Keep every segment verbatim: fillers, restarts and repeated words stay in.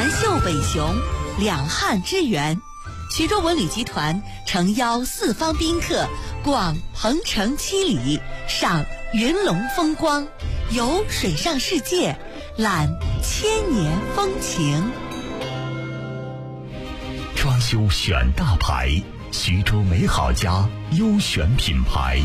秀北雄，两汉之源。徐州文旅集团诚邀四方宾客逛鹏城七里，赏云龙风光，游水上世界，览千年风情。 装修选大牌，徐州美好家优选品牌。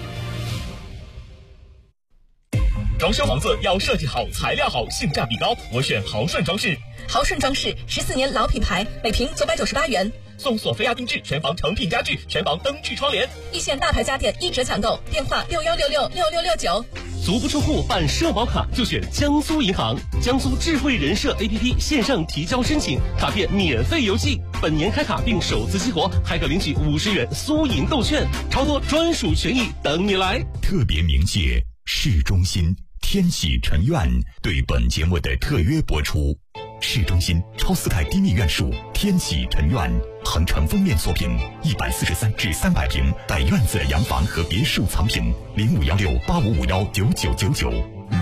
装修房子要设计好、材料好、性价比高，我选豪顺装饰。 豪顺装饰十四年老品牌，每平九百九十八元， 送索菲亚定制全房成品家具、全房灯具窗帘。 一线大牌家电一折抢购，电话六幺六六六六六九。 足不出户办社保卡就选江苏银行，江苏智慧人社 A P P 线上提交申请，卡片免费邮寄，本年开卡并首次激活，还可领取五十元苏银豆券，超多专属权益等你来。 特别鸣谢市中心天喜臣苑对本节目的特约播出。市中心超四代低密院墅天喜臣苑，恒城封面作品，一百四十三至三百平带院子洋房和别墅藏品，零五幺六八五五幺九九九九。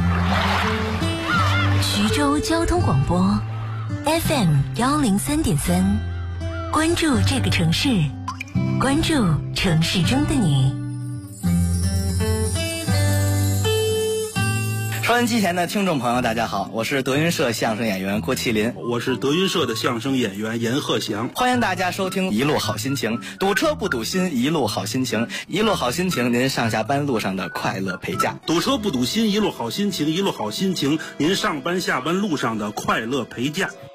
徐州交通广播 F M 幺零三点三，关注这个城市，关注城市中的你。 收音机前的听众朋友大家好，我是德云社相声演员郭麒麟， 我是德云社的相声演员严鹤翔， 欢迎大家收听一路好心情，堵车不堵心，一路好心情，一路好心情，您上下班路上的快乐陪驾。 堵车不堵心，一路好心情，一路好心情，您上班下班路上的快乐陪驾。